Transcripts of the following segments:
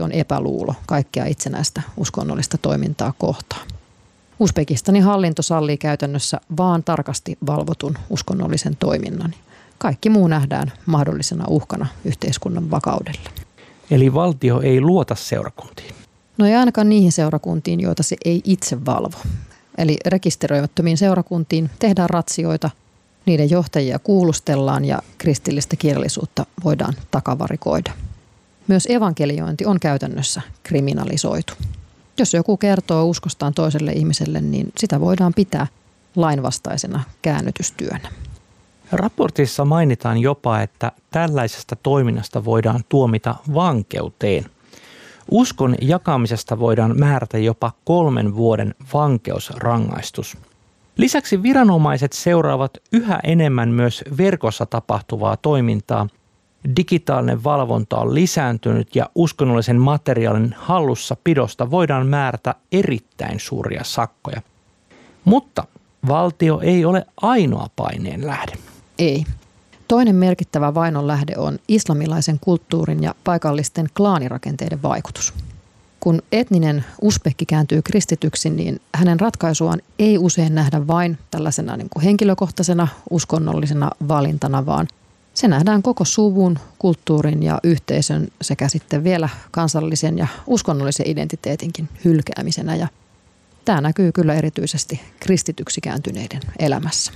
on epäluulo kaikkea itsenäistä uskonnollista toimintaa kohtaan. Uzbekistanin hallinto sallii käytännössä vaan tarkasti valvotun uskonnollisen toiminnan. Kaikki muu nähdään mahdollisena uhkana yhteiskunnan vakaudelle. Eli valtio ei luota seurakuntiin? No ei ainakaan niihin seurakuntiin, joita se ei itse valvo. Eli rekisteröimättömiin seurakuntiin tehdään ratsioita, niiden johtajia kuulustellaan ja kristillistä kirjallisuutta voidaan takavarikoida. Myös evankeliointi on käytännössä kriminalisoitu. Jos joku kertoo uskostaan toiselle ihmiselle, niin sitä voidaan pitää lainvastaisena käännytystyönä. Raportissa mainitaan jopa, että tällaisesta toiminnasta voidaan tuomita vankeuteen. Uskon jakamisesta voidaan määrätä jopa 3 vuoden vankeusrangaistus. Lisäksi viranomaiset seuraavat yhä enemmän myös verkossa tapahtuvaa toimintaa. Digitaalinen valvonta on lisääntynyt ja uskonnollisen materiaalin hallussapidosta voidaan määrätä erittäin suuria sakkoja. Mutta valtio ei ole ainoa paineen lähde. Ei. Toinen merkittävä vainon lähde on islamilaisen kulttuurin ja paikallisten klaanirakenteiden vaikutus. Kun etninen uzbekki kääntyy kristityksi, niin hänen ratkaisuaan ei usein nähdä vain tällaisena henkilökohtaisena uskonnollisena valintana, vaan se nähdään koko suvun, kulttuurin ja yhteisön sekä sitten vielä kansallisen ja uskonnollisen identiteetinkin hylkäämisenä. Ja tämä näkyy kyllä erityisesti kristityksi kääntyneiden elämässä.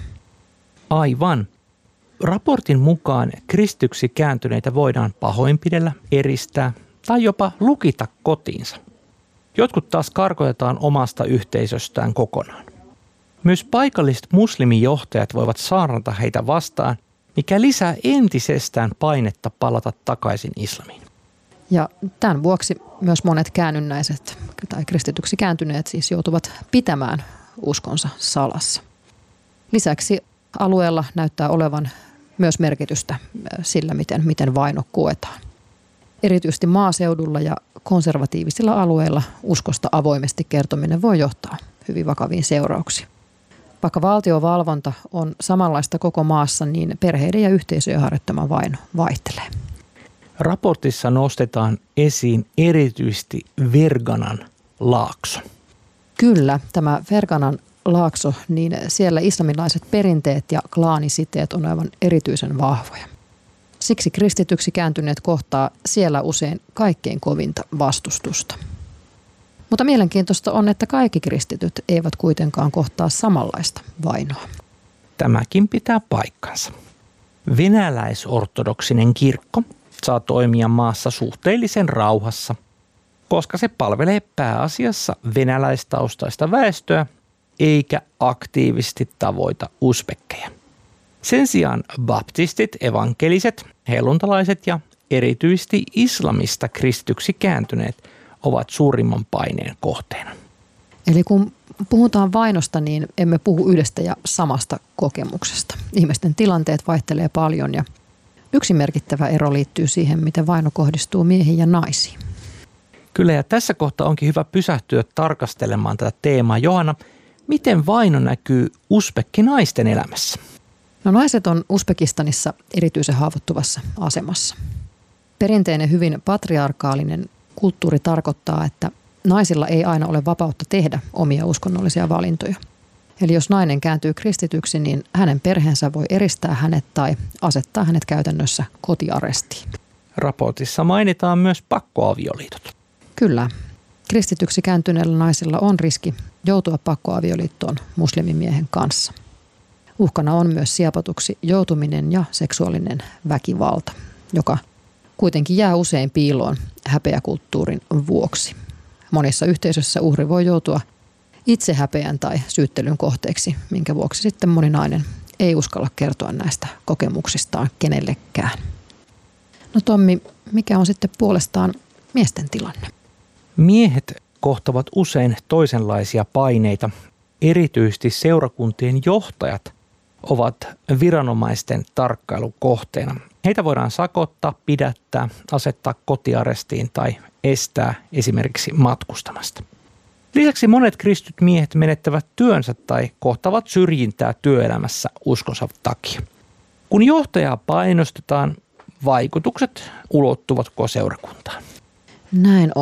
Aivan. Raportin mukaan kristityksi kääntyneitä voidaan pahoinpidellä, eristää tai jopa lukita kotiinsa. Jotkut taas karkotetaan omasta yhteisöstään kokonaan. Myös paikalliset muslimijohtajat voivat saarnata heitä vastaan, mikä lisää entisestään painetta palata takaisin islamiin. Ja tämän vuoksi myös monet käännynnäiset tai kristityksi kääntyneet siis joutuvat pitämään uskonsa salassa. Lisäksi alueella näyttää olevan myös merkitystä sillä, miten vaino koetaan. Erityisesti maaseudulla ja konservatiivisilla alueilla uskosta avoimesti kertominen voi johtaa hyvin vakaviin seurauksiin. Vaikka valtiovalvonta on samanlaista koko maassa, niin perheiden ja yhteisöjen harjoittama vaino vaihtelee. Raportissa nostetaan esiin erityisesti Ferganan laakso. Kyllä, tämä Ferganan laakso, niin siellä islamilaiset perinteet ja klaanisiteet on aivan erityisen vahvoja. Siksi kristityksi kääntyneet kohtaa siellä usein kaikkein kovinta vastustusta. Mutta mielenkiintoista on, että kaikki kristityt eivät kuitenkaan kohtaa samanlaista vainoa. Tämäkin pitää paikkansa. Venäläisortodoksinen kirkko saa toimia maassa suhteellisen rauhassa, koska se palvelee pääasiassa venäläistaustaista väestöä eikä aktiivisesti tavoita uzbekkejä. Sen sijaan baptistit, evankeliset, helluntalaiset ja erityisesti islamista kristityksi kääntyneet ovat suurimman paineen kohteena. Eli kun puhutaan vainosta, niin emme puhu yhdestä ja samasta kokemuksesta. Ihmisten tilanteet vaihtelee paljon ja yksi merkittävä ero liittyy siihen, miten vaino kohdistuu miehiin ja naisiin. Kyllä, ja tässä kohtaa onkin hyvä pysähtyä tarkastelemaan tätä teemaa. Johanna, miten vaino näkyy uzbekkinaisten elämässä? No naiset on Uzbekistanissa erityisen haavoittuvassa asemassa. Perinteinen hyvin patriarkaalinen kulttuuri tarkoittaa, että naisilla ei aina ole vapautta tehdä omia uskonnollisia valintoja. Eli jos nainen kääntyy kristityksi, niin hänen perheensä voi eristää hänet tai asettaa hänet käytännössä kotiarestiin. Raportissa mainitaan myös pakkoavioliitot. Kyllä. Kristityksi kääntyneillä naisilla on riski joutua pakkoavioliittoon muslimimiehen kanssa. Uhkana on myös siepatuksi joutuminen ja seksuaalinen väkivalta, joka kuitenkin jää usein piiloon häpeäkulttuurin vuoksi. Monissa yhteisöissä uhri voi joutua itse häpeän tai syyttelyn kohteeksi, minkä vuoksi sitten moni nainen ei uskalla kertoa näistä kokemuksistaan kenellekään. No Tommi, mikä on sitten puolestaan miesten tilanne? Miehet kohtavat usein toisenlaisia paineita. Erityisesti seurakuntien johtajat ovat viranomaisten tarkkailun kohteena. Heitä voidaan sakottaa, pidättää, asettaa kotiarestiin tai estää esimerkiksi matkustamasta. Lisäksi monet kristityt miehet menettävät työnsä tai kohtavat syrjintää työelämässä uskonsa takia. Kun johtajaa painostetaan, vaikutukset ulottuvat koko seurakuntaan. Näin on.